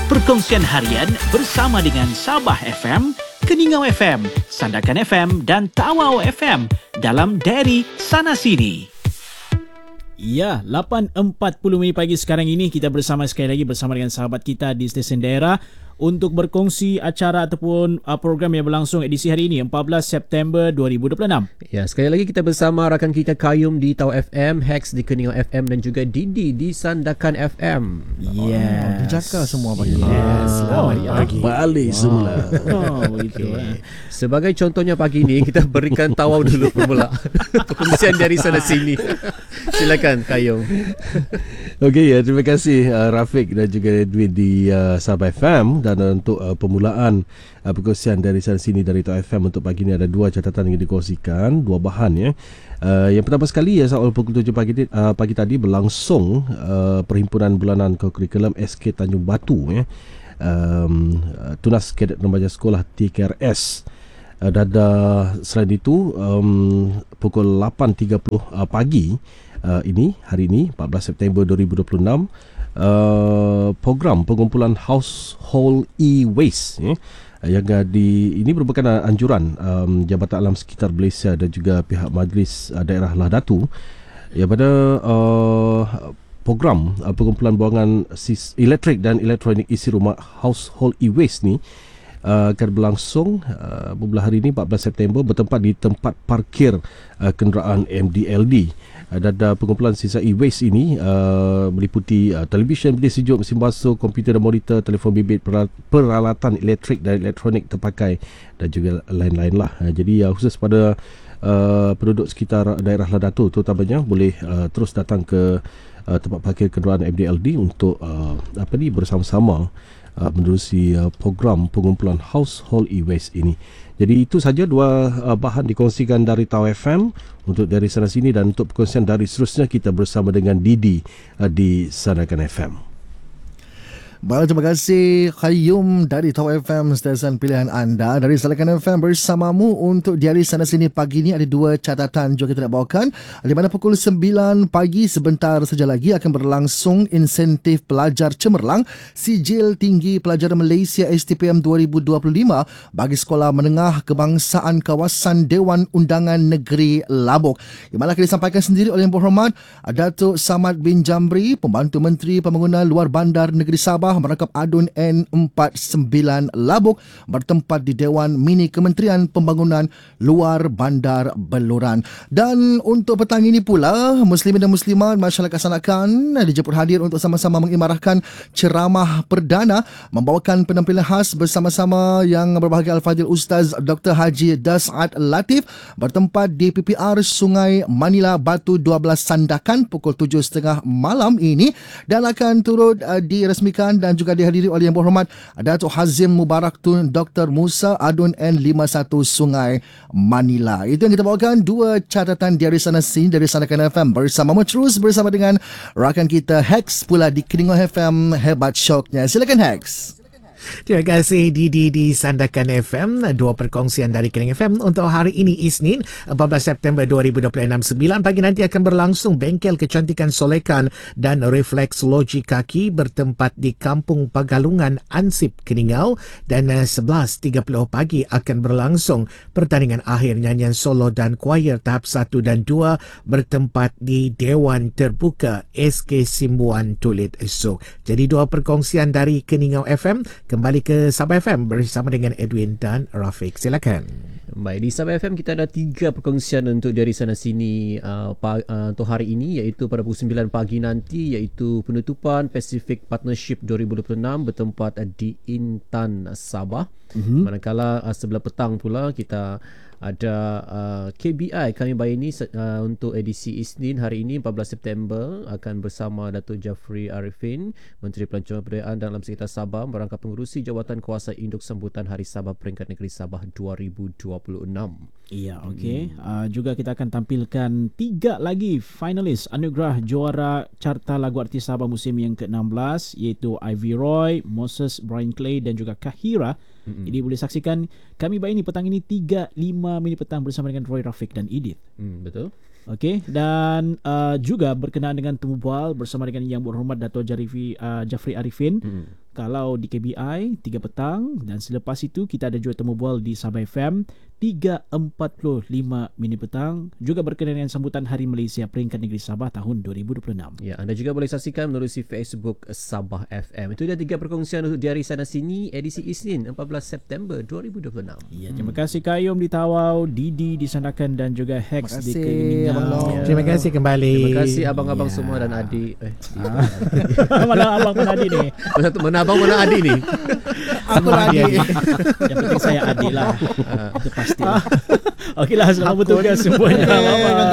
Perkongsian harian bersama dengan Sabah FM, Keningau FM, Sandakan FM dan Tawau FM dalam Dari Sana Sini. Ya, 8.40 pagi sekarang ini kita bersama sekali lagi bersama dengan sahabat kita di stesen daerah untuk berkongsi acara ataupun program yang berlangsung edisi hari ini 14 September 2026. Ya, sekali lagi kita bersama rakan kita Kayum di Tau FM, Hex di Keningau FM dan juga Didi di Sandakan FM. Yes. Dijaka semua pagi. Yes, selamat pagi. Balik semula. Begitu. Sebagai contohnya pagi ini kita berikan Tawau dulu permula. Perkongsian dari sana sini. Silakan Kayum. Okey, terima kasih Rafiq dan juga Edwin di Sabah FM. Dan untuk permulaan perkongsian dari sana sini dari Tau FM untuk pagi ini ada dua catatan yang dikongsikan, dua bahan ya. Yang pertama sekali ya, awal pukul 7 pagi tadi berlangsung perhimpunan bulanan kurikulum SK Tanjung Batu ya. Tunas Kadet Remaja Sekolah TKRS. Dan selain itu pukul 8.30 pagi ini hari ini 14 September 2026 program pengumpulan household e-waste ya, yang ini merupakan anjuran Jabatan Alam Sekitar Malaysia dan juga pihak Majlis Daerah Lah Datu ya, pada program pengumpulan buangan elektrik dan elektronik isi rumah household e-waste ni akan berlangsung beberapa hari ini 14 September bertempat di tempat parkir kenderaan MDLD. Dan pengumpulan sisa e-waste ini meliputi televisyen, bilik sejuk, mesin basuh, komputer dan monitor, telefon bimbit, peralatan elektrik dan elektronik terpakai dan juga lain-lain lah. Jadi khusus pada penduduk sekitar daerah Lah Datu terutamanya boleh terus datang ke tempat parkir kenderaan MDLD untuk bersama-sama menerusi program pengumpulan household e-waste ini. Jadi itu saja dua bahan dikongsikan dari Tau FM untuk dari sana sini, dan untuk perkongsian dari seterusnya kita bersama dengan Didi di Sandakan FM. Baik, terima kasih Kayum dari Tau FM, stesen pilihan anda. Dari Sandakan FM bersamamu untuk di hari sana sini pagi ini ada dua catatan juga kita nak bawakan. Di mana pukul 9 pagi sebentar saja lagi akan berlangsung insentif pelajar cemerlang Sijil Tinggi Pelajaran Malaysia STPM 2025 bagi sekolah menengah kebangsaan kawasan Dewan Undangan Negeri Labuk. Yang mana akan disampaikan sendiri oleh Yang Berhormat Datuk Samad bin Jamri, Pembantu Menteri Pembangunan Luar Bandar Negeri Sabah, merangkap adun N49 Labuk, bertempat di Dewan Mini Kementerian Pembangunan Luar Bandar Beluran. Dan untuk petang ini pula, Muslimin dan Muslimat masyarakat Sandakan dijemput hadir untuk sama-sama mengimarahkan ceramah perdana, membawakan penampilan khas bersama-sama yang berbahagia Al-Fadhil Ustaz Dr. Haji Das'ad Latif, bertempat di PPR Sungai Manila Batu 12 Sandakan pukul 7.30 malam ini, dan akan turut diresmikan dan juga dihadiri oleh Yang Berhormat Datuk Hazim Mubarak Tun Dr. Musa Adun N51 Sungai Manila. Itu yang kita bawakan, dua catatan dari sana sini dari Sandakan FM bersama terus bersama dengan rakan kita Hex pula di Keningau FM. Hebat syoknya. Silakan Hex. Terima kasih Didi di Sandakan FM. Dua perkongsian dari Keningau FM untuk hari ini Isnin 14 September 2026. 9 pagi nanti akan berlangsung Bengkel Kecantikan Solekan dan Refleksologi Kaki bertempat di Kampung Pagalungan Ansip Keningau, dan 11.30 pagi akan berlangsung pertandingan akhir nyanyian solo dan choir tahap 1 dan 2 bertempat di Dewan Terbuka SK Simbuan Tulit esok. Jadi dua perkongsian dari Keningau FM. Kembali ke Sabah FM bersama dengan Edwin dan Rafiq. Silakan. Baik, di Sabah FM kita ada 3 perkongsian untuk dari sana sini untuk hari ini, iaitu pada pukul 9 pagi nanti, iaitu penutupan Pacific Partnership 2026 bertempat di Intan, Sabah. Manakala sebelah petang pula kita ada KBI kami bayani untuk edisi Isnin hari ini 14 September akan bersama Datuk Jafri Arifin, Menteri Pelancongan Perdayaan dan Alam Sekitar Sabah, merangkap pengurusi Jawatan Kuasa Induk Sambutan Hari Sabah Peringkat Negeri Sabah 2026. Ya, okey. Juga kita akan tampilkan 3 lagi finalis anugerah juara Carta Lagu Artis Sabah musim yang ke-16, iaitu Ivy Roy, Moses Brian Clay dan juga Kahira. Jadi boleh saksikan kami bayani petang ini 3.5 minit petang bersama dengan Roy, Rafiq dan Edith. Betul. Okey, dan juga berkenaan dengan temu bual bersama dengan Yang Berhormat Dato' Jafri Arifin. kalau di KBI 3 petang, dan selepas itu kita ada juga temu bual di Sabah FM 3.45 minit petang, juga berkenaan dengan sambutan Hari Malaysia Peringkat Negeri Sabah tahun 2026. Ya, anda juga boleh saksikan menerusi Facebook Sabah FM. Itu dia 3 perkongsian untuk Diari Sana Sini edisi Isnin 14 September 2026. Ya, terima kasih Kayum di Tawau, Didi di Sandakan dan juga Hex di Terima kasih, Kelingau. Abang Long. Ya. Terima kasih kembali. Terima kasih abang-abang semua dan adik. Mana abang mana adik ni? Mana abang mana adik ni? Aku lagi. Yang penting saya adik lah. Itu pasti. Okeylah, selamat bertugas semuanya. Bye-bye.